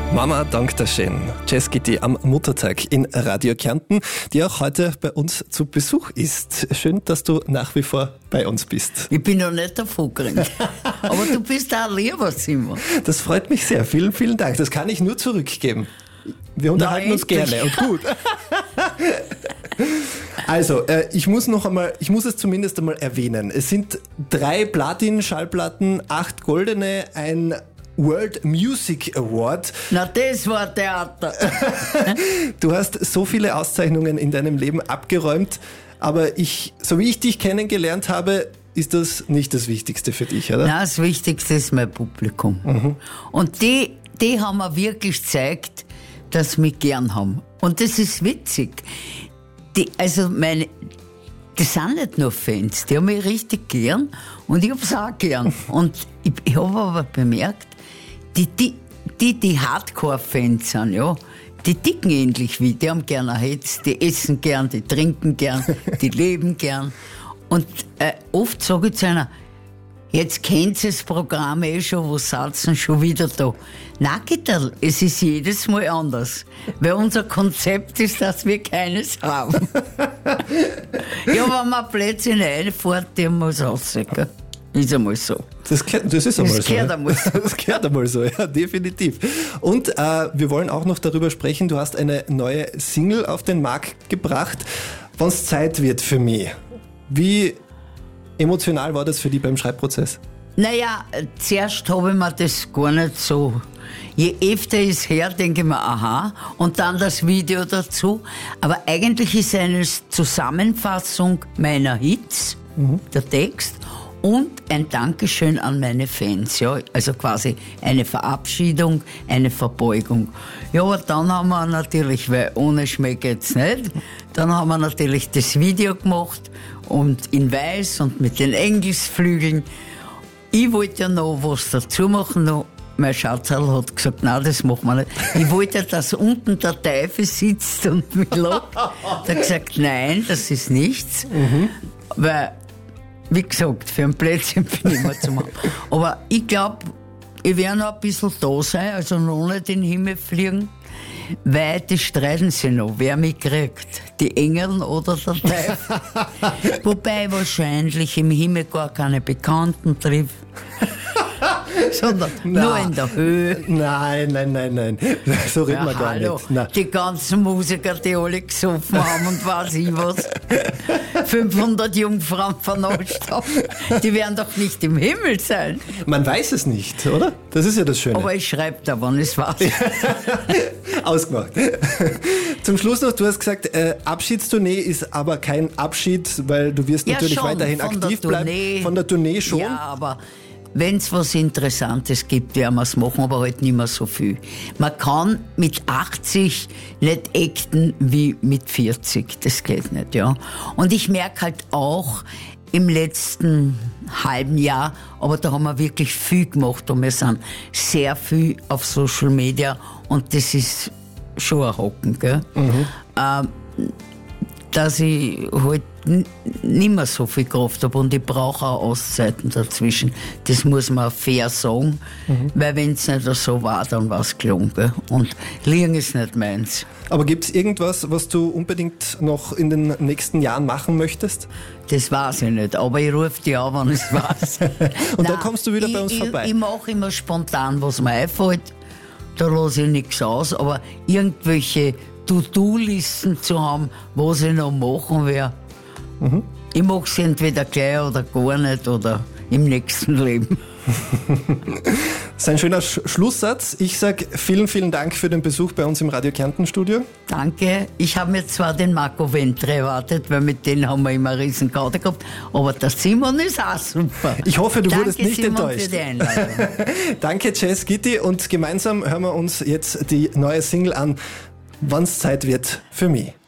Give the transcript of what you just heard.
Mama, dank der schön. Jess Gitti am Muttertag in Radio Kärnten, die auch heute bei uns zu Besuch ist. Schön, dass du nach wie vor bei uns bist. Ich bin noch nicht davon gerannt. Aber du bist auch lieber, Simon. Das freut mich sehr. Vielen, vielen Dank. Das kann ich nur zurückgeben. Wir unterhalten uns gerne und gut. Also, ich muss es zumindest einmal erwähnen. Es sind 3 Platin-Schallplatten, 8 goldene, ein World Music Award. Na, das war Theater. Du hast so viele Auszeichnungen in deinem Leben abgeräumt, aber so wie ich dich kennengelernt habe, ist das nicht das Wichtigste für dich, oder? Nein, das Wichtigste ist mein Publikum. Mhm. Und die haben mir wirklich gezeigt, dass sie mich gern haben. Und das ist witzig. Das sind nicht nur Fans, die haben mich richtig gern und ich hab's auch gern. Und ich habe aber bemerkt, die Hardcore-Fans sind, ja, die ticken ähnlich wie, die haben gerne Hetz, die essen gern, die trinken gern, die leben gern. Und oft sage ich zu einer, jetzt kennt ihr das Programm schon, wo sitzen schon wieder da. Nein, Gitterl, es ist jedes Mal anders. Weil unser Konzept ist, dass wir keines haben. Ja, wenn man Plätzchen reinfährt, die muss aussehen. Ist einmal so. Das ist einmal so. Gehört einmal so. Das gehört einmal so, ja, definitiv. Und wir wollen auch noch darüber sprechen, du hast eine neue Single auf den Markt gebracht, wenn es Zeit wird für mich. Wie emotional war das für dich beim Schreibprozess? Naja, zuerst habe ich mir das gar nicht so. Je öfter ich es her, denke ich mir, aha, und dann das Video dazu. Aber eigentlich ist es eine Zusammenfassung meiner Hits, der Text, und ein Dankeschön an meine Fans. Ja, also quasi eine Verabschiedung, eine Verbeugung. Ja, aber dann haben wir natürlich, weil ohne Schmäh geht's nicht, dann haben wir natürlich das Video gemacht und in weiß und mit den Engelsflügeln. Ich wollte ja noch was dazu machen. Noch. Mein Schatzerl hat gesagt, nein, das machen wir nicht. Ich wollte, dass unten der Teufel sitzt und mich lacht. Er hat gesagt, nein, das ist nichts. Weil, wie gesagt, für ein Plätzchen bin ich immer zu machen. Aber ich glaube, ich werde noch ein bisschen da sein, also noch nicht in den Himmel fliegen. Weil die streiten sich noch, wer mich kriegt. Die Engel oder der Teufel. Wobei wahrscheinlich im Himmel gar keine Bekannten trifft. Sondern nur in der Höhe. Nein. So reden wir gar nicht. Nein. Die ganzen Musiker, die alle gesoffen haben und weiß ich was. 500 Jungfrauen vernascht haben. Die werden doch nicht im Himmel sein. Man weiß es nicht, oder? Das ist ja das Schöne. Aber ich schreibe da, wann es war. Ausgemacht. Zum Schluss noch, du hast gesagt, Abschiedstournee ist aber kein Abschied, weil du wirst natürlich schon, weiterhin aktiv bleiben. Von der Tournee schon. Ja, aber wenn es was Interessantes gibt, werden wir es machen, aber halt nicht mehr so viel. Man kann mit 80 nicht acten wie mit 40. Das geht nicht, ja. Und ich merke halt auch im letzten halben Jahr, aber da haben wir wirklich viel gemacht und wir sind sehr viel auf Social Media und das ist schon ein Hocken, gell? Dass ich halt nicht mehr so viel Kraft habe und ich brauche auch Auszeiten dazwischen. Das muss man fair sagen, weil wenn es nicht so war, dann war es gelungen. Gell? Und liegen ist nicht meins. Aber gibt es irgendwas, was du unbedingt noch in den nächsten Jahren machen möchtest? Das weiß ich nicht, aber ich rufe dich an, wenn ich es weiß. Und dann kommst du wieder bei uns vorbei. Ich mache immer spontan, was mir einfällt. Da lasse ich nichts aus, aber irgendwelche To-Do-Listen zu haben, was ich noch machen werde. Ich mache es entweder gleich oder gar nicht oder im nächsten Leben. Das ist ein schöner Schlusssatz. Ich sage vielen, vielen Dank für den Besuch bei uns im Radio Kärnten Studio. Danke. Ich habe mir zwar den Marco Ventre erwartet, weil mit denen haben wir immer eine riesen Garde gehabt, aber der Simon ist auch super. Ich hoffe, du wurdest nicht Simon, enttäuscht. für die Einladung. Danke, Jess Gitti, und gemeinsam hören wir uns jetzt die neue Single an, wann's Zeit wird für mich.